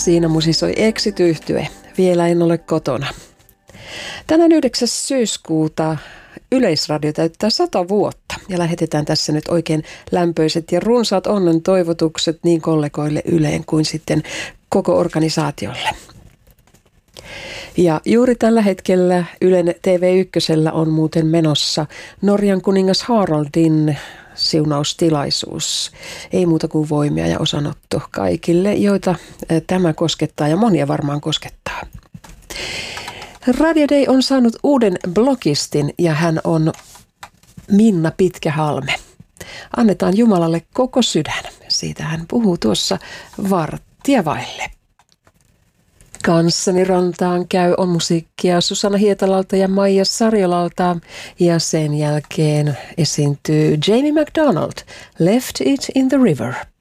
Siinä musisoi Exit-yhtye. Vielä en ole kotona. Tänään 9. syyskuuta Yleisradio täyttää 100 vuotta ja lähetetään tässä nyt oikein lämpöiset ja runsaat onnen toivotukset niin kollegoille Yleen kuin sitten koko organisaatiolle. Ja juuri tällä hetkellä Ylen TV1 on muuten menossa Norjan kuningas Haraldin siunaustilaisuus. Ei muuta kuin voimia ja osanotto kaikille, joita tämä koskettaa ja monia varmaan koskettaa. Radio Day on saanut uuden blogistin ja hän on Minna Pitkähalme. Annetaan Jumalalle koko sydän. Siitä hän puhuu tuossa varttia vaille. Kanssani rantaan käy on musiikkia Susanna Hietalalta ja Maija Sarjolalta ja sen jälkeen esiintyy Jamie McDonald, Left It in the River.